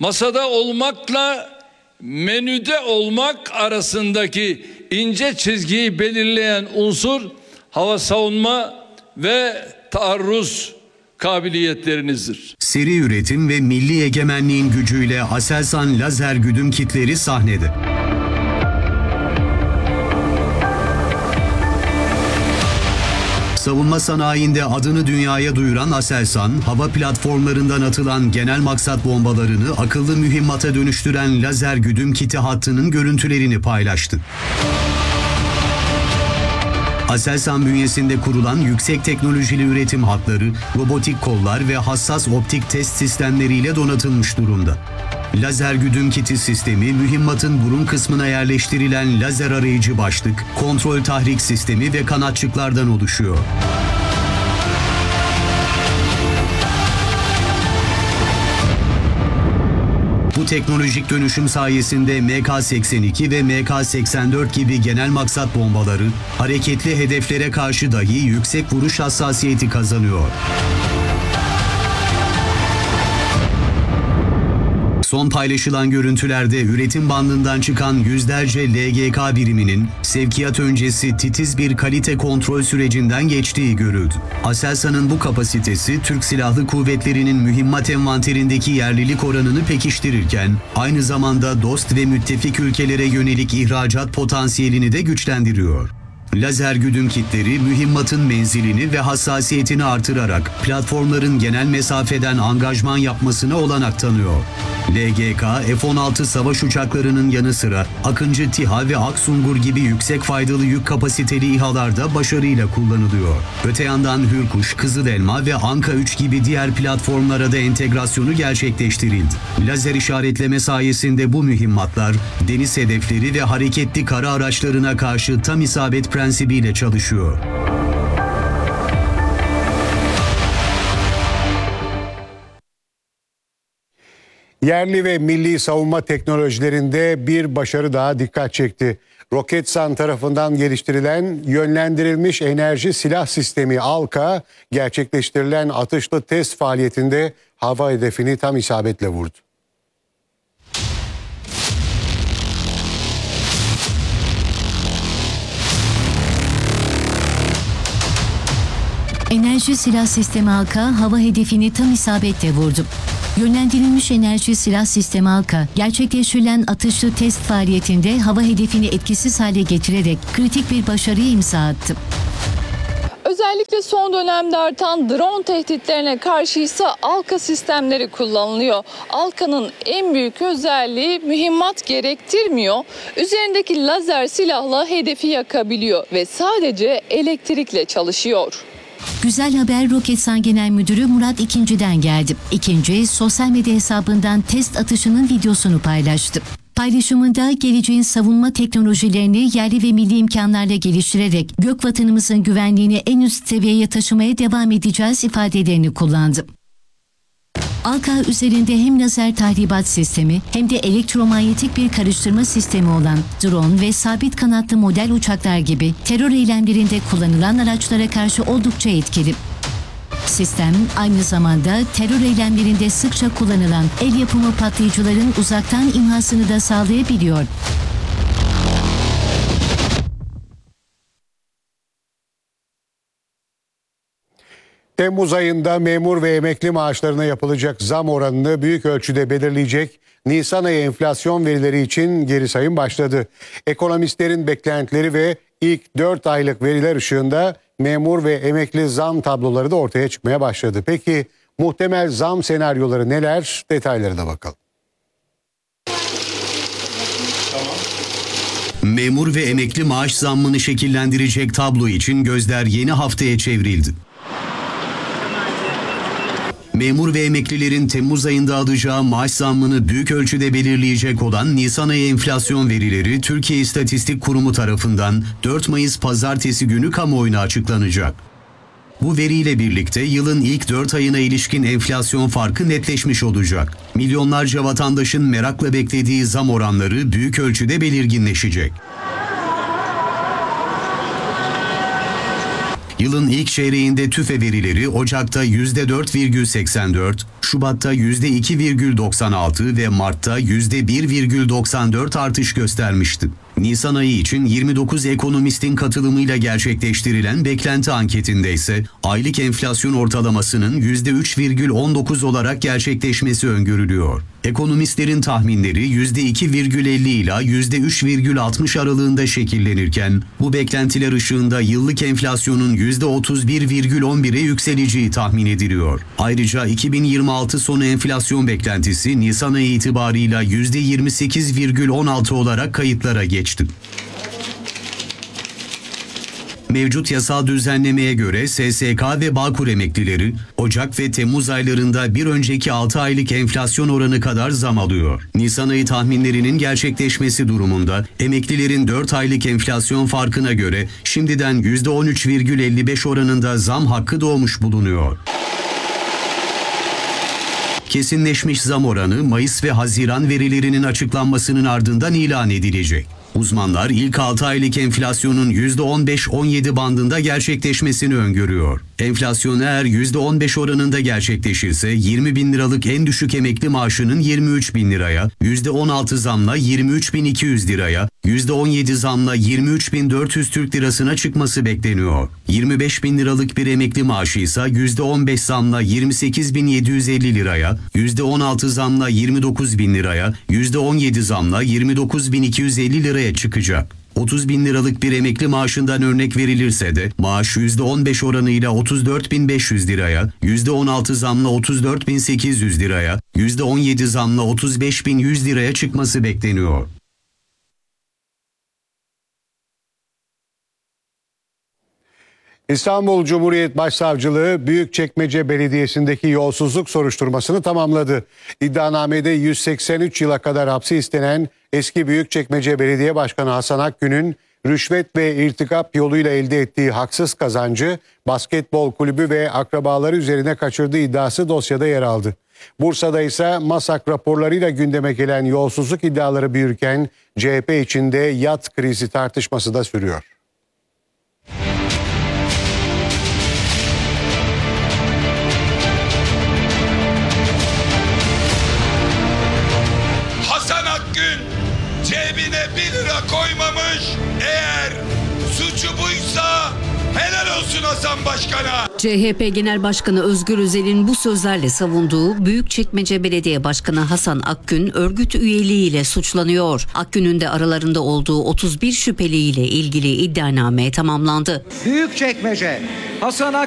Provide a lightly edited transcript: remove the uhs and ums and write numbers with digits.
Masada olmakla menüde olmak arasındaki ince çizgiyi belirleyen unsur hava savunma ve taarruz kabiliyetlerinizdir. Seri üretim ve milli egemenliğin gücüyle Aselsan lazer güdüm kitleri sahnede. Savunma sanayinde adını dünyaya duyuran Aselsan, hava platformlarından atılan genel maksat bombalarını akıllı mühimmata dönüştüren lazer güdüm kiti hattının görüntülerini paylaştı. Aselsan bünyesinde kurulan yüksek teknolojili üretim hatları, robotik kollar ve hassas optik test sistemleriyle donatılmış durumda. Lazer güdüm kiti sistemi, mühimmatın burun kısmına yerleştirilen lazer arayıcı başlık, kontrol tahrik sistemi ve kanatçıklardan oluşuyor. Bu teknolojik dönüşüm sayesinde MK-82 ve MK-84 gibi genel maksat bombaları, hareketli hedeflere karşı dahi yüksek vuruş hassasiyeti kazanıyor. Son paylaşılan görüntülerde üretim bandından çıkan yüzlerce LGK biriminin sevkiyat öncesi titiz bir kalite kontrol sürecinden geçtiği görüldü. Aselsan'ın bu kapasitesi Türk Silahlı Kuvvetleri'nin mühimmat envanterindeki yerlilik oranını pekiştirirken aynı zamanda dost ve müttefik ülkelere yönelik ihracat potansiyelini de güçlendiriyor. Lazer güdüm kitleri mühimmatın menzilini ve hassasiyetini artırarak platformların genel mesafeden angajman yapmasına olanak tanıyor. LGK, F-16 savaş uçaklarının yanı sıra Akıncı TİHA ve Aksungur gibi yüksek faydalı yük kapasiteli İHA'larda başarıyla kullanılıyor. Öte yandan Hürkuş, Kızılelma ve Anka 3 gibi diğer platformlara da entegrasyonu gerçekleştirildi. Lazer işaretleme sayesinde bu mühimmatlar deniz hedefleri ve hareketli kara araçlarına karşı tam isabet prensibiyle çalışıyor. Yerli ve milli savunma teknolojilerinde bir başarı daha dikkat çekti. Roketsan tarafından geliştirilen yönlendirilmiş enerji silah sistemi ALKA, gerçekleştirilen atışlı test faaliyetinde hava hedefini tam isabetle vurdu. Enerji silah sistemi ALKA hava hedefini tam isabetle vurdu. Yönlendirilmiş enerji silah sistemi ALKA, gerçekleştirilen atışlı test faaliyetinde hava hedefini etkisiz hale getirerek kritik bir başarıya imza attı. Özellikle son dönemde artan drone tehditlerine karşı ise ALKA sistemleri kullanılıyor. ALKA'nın en büyük özelliği mühimmat gerektirmiyor. Üzerindeki lazer silahla hedefi yakabiliyor ve sadece elektrikle çalışıyor. Güzel haber Roketsan Genel Müdürü Murat İkinci'den geldi. İkinci, sosyal medya hesabından test atışının videosunu paylaştı. Paylaşımında geleceğin savunma teknolojilerini yerli ve milli imkanlarla geliştirerek gök vatanımızın güvenliğini en üst seviyeye taşımaya devam edeceğiz ifadelerini kullandı. ALKA üzerinde hem lazer tahribat sistemi hem de elektromanyetik bir karıştırma sistemi olan drone ve sabit kanatlı model uçaklar gibi terör eylemlerinde kullanılan araçlara karşı oldukça etkili. Sistem aynı zamanda terör eylemlerinde sıkça kullanılan el yapımı patlayıcıların uzaktan imhasını da sağlayabiliyor. Temmuz ayında memur ve emekli maaşlarına yapılacak zam oranını büyük ölçüde belirleyecek Nisan ayı enflasyon verileri için geri sayım başladı. Ekonomistlerin beklentileri ve ilk 4 aylık veriler ışığında memur ve emekli zam tabloları da ortaya çıkmaya başladı. Peki muhtemel zam senaryoları neler? Detaylara da bakalım. Memur ve emekli maaş zammını şekillendirecek tablo için gözler yeni haftaya çevrildi. Memur ve emeklilerin Temmuz ayında alacağı maaş zammını büyük ölçüde belirleyecek olan Nisan ayı enflasyon verileri Türkiye İstatistik Kurumu tarafından 4 Mayıs Pazartesi günü kamuoyuna açıklanacak. Bu veriyle birlikte yılın ilk 4 ayına ilişkin enflasyon farkı netleşmiş olacak. Milyonlarca vatandaşın merakla beklediği zam oranları büyük ölçüde belirginleşecek. Yılın ilk çeyreğinde TÜFE verileri Ocak'ta %4,84, Şubat'ta %2,96 ve Mart'ta %1,94 artış göstermişti. Nisan ayı için 29 ekonomistin katılımıyla gerçekleştirilen beklenti anketinde ise aylık enflasyon ortalamasının %3,19 olarak gerçekleşmesi öngörülüyor. Ekonomistlerin tahminleri %2,50 ila %3,60 aralığında şekillenirken bu beklentiler ışığında yıllık enflasyonun %31,11'e yükseleceği tahmin ediliyor. Ayrıca 2026 sonu enflasyon beklentisi Nisan ayı itibarıyla %28,16 olarak kayıtlara geçti. Mevcut yasal düzenlemeye göre SSK ve Bağkur emeklileri Ocak ve Temmuz aylarında bir önceki 6 aylık enflasyon oranı kadar zam alıyor. Nisan ayı tahminlerinin gerçekleşmesi durumunda emeklilerin 4 aylık enflasyon farkına göre şimdiden %13,55 oranında zam hakkı doğmuş bulunuyor. Kesinleşmiş zam oranı Mayıs ve Haziran verilerinin açıklanmasının ardından ilan edilecek. Uzmanlar ilk 6 aylık enflasyonun %15-17 bandında gerçekleşmesini öngörüyor. Enflasyon eğer %15 oranında gerçekleşirse 20 bin liralık en düşük emekli maaşının 23 bin liraya, %16 zamla 23.200 liraya, %17 zamla 23.400 Türk lirasına çıkması bekleniyor. 25 bin liralık bir emekli maaşı ise %15 zamla 28.750 liraya, %16 zamla 29 bin liraya, %17 zamla 29.250 liraya çıkacak. 30 bin liralık bir emekli maaşından örnek verilirse de maaş %15 oranıyla 34.500 liraya, %16 zamla 34.800 liraya, %17 zamla 35.100 liraya çıkması bekleniyor. İstanbul Cumhuriyet Başsavcılığı Büyükçekmece Belediyesi'ndeki yolsuzluk soruşturmasını tamamladı. İddianamede 183 yıla kadar hapsi istenen eski Büyükçekmece Belediye Başkanı Hasan Akgün'ün rüşvet ve irtikap yoluyla elde ettiği haksız kazancı basketbol kulübü ve akrabaları üzerine kaçırdığı iddiası dosyada yer aldı. Bursa'da ise MASAK raporlarıyla gündeme gelen yolsuzluk iddiaları büyürken CHP içinde yat krizi tartışması da sürüyor. Hasan Akgün cebine 1 lira koymamış. Eğer suçu buysa helal olsun Hasan Başkan'a. CHP Genel Başkanı Özgür Özel'in bu sözlerle savunduğu Büyükçekmece Belediye Başkanı Hasan Akgün örgüt üyeliğiyle suçlanıyor. Akgün'ün de aralarında olduğu 31 şüpheliyle ilgili iddianame tamamlandı. Büyükçekmece Hasan